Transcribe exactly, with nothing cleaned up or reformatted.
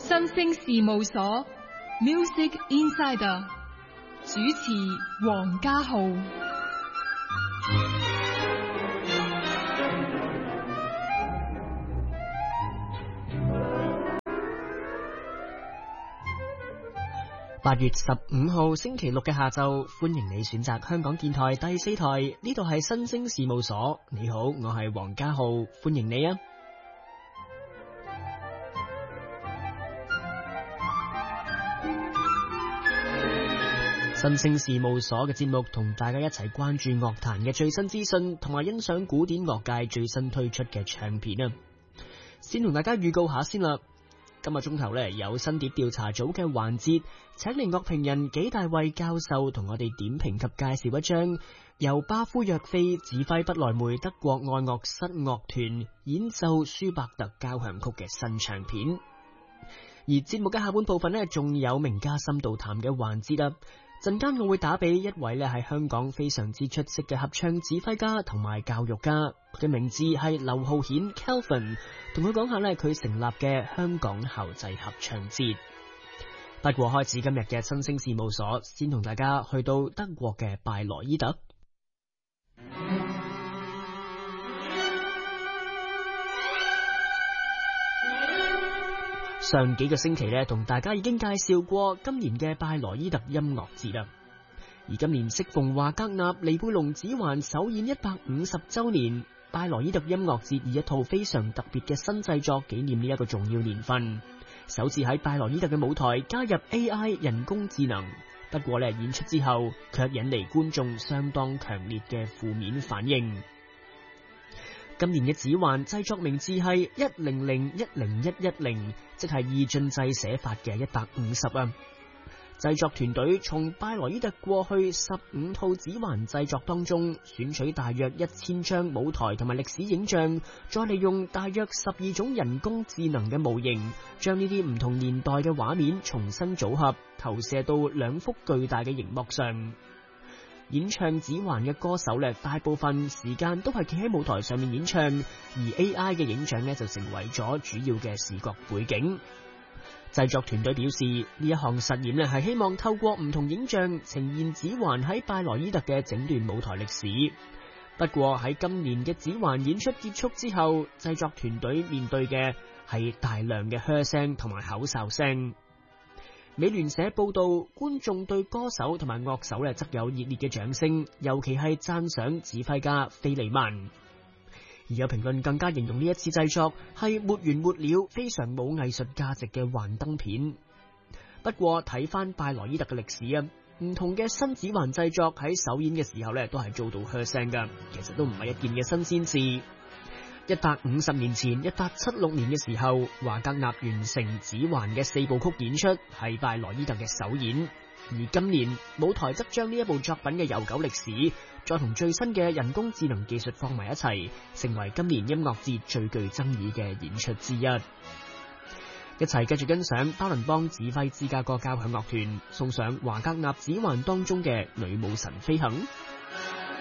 新星事務所 Music Insider 主持黃家浩。 八月十五號星期六嘅下晝，歡迎你選擇香港電台第四台，呢度係新星事務所。你好，我係黃家浩，歡迎你啊！新星事務所嘅節目同大家一齊關注樂壇嘅最新資訊，同埋欣賞古典樂界最新推出嘅唱片啊！先同大家預告下先啦。今日鐘頭咧有新碟調查組嘅環節，請嚟樂評人紀大衛教授同我哋點評及介紹一張由巴夫約菲指揮不萊梅德國愛樂室樂團演奏舒伯特交響曲嘅新唱片。而節目嘅下半部分咧，仲有名家深度談嘅環節啦。陣間我會打俾一位咧係香港非常之出色嘅合唱指揮家同埋教育家，佢嘅名字係劉浩顯 Kelvin， 同佢講下咧佢成立嘅香港校際合唱節。不過開始今日嘅新星事務所，先同大家去到德國嘅拜羅伊特。上幾個星期咧，同大家已經介紹過今年嘅拜羅伊特音樂節啦。而今年適逢華格納尼貝龍指環首演一百五十周年，拜羅伊特音樂節以一套非常特別嘅新製作紀念呢一個重要年份，首次喺拜羅伊特嘅舞台加入 A I 人工智能。不過咧，演出之後卻引嚟觀眾相當強烈嘅負面反應。今年嘅指環製作名字係一零零一零一一零，即係二進制寫法嘅一百五十啊。製作團隊從拜羅伊特過去十五套指環製作當中選取大約一千張舞台同埋歷史影像，再利用大約十二種人工智能嘅模型，將呢啲唔同年代嘅畫面重新組合，投射到兩幅巨大嘅熒幕上。演唱指環嘅歌手咧，大部分時間都係企喺舞台上面演唱，而 A I 嘅影像咧就成為咗主要嘅視覺背景。製作團隊表示，呢一項實驗咧係希望透過唔同影像呈現指環喺拜羅伊特嘅整段舞台歷史。不過喺今年嘅指環演出結束之後，製作團隊面對嘅係大量嘅噓聲同埋口哨聲。美聯社報道，觀眾對歌手同埋樂手咧則有熱烈嘅掌聲，尤其係讚賞指揮家菲利曼。而有評論更加形容呢一次製作係沒完沒了、非常冇藝術價值嘅幻燈片。不過睇翻拜羅伊特嘅歷史啊，唔同嘅新指環製作喺首演嘅時候咧都係遭到噓聲噶，其實都唔係一件嘅新鮮事。一百五十年前，一八七六年嘅時候，華格納完成指環嘅四部曲演出，係拜羅伊特嘅首演。而今年舞台則將呢一部作品嘅悠久歷史，再同最新嘅人工智能技術放埋一齊，成為今年音樂節最具爭議嘅演出之一。一齊繼續欣賞巴倫邦指揮芝加哥交響樂團送上華格納指環當中嘅女武神飛行。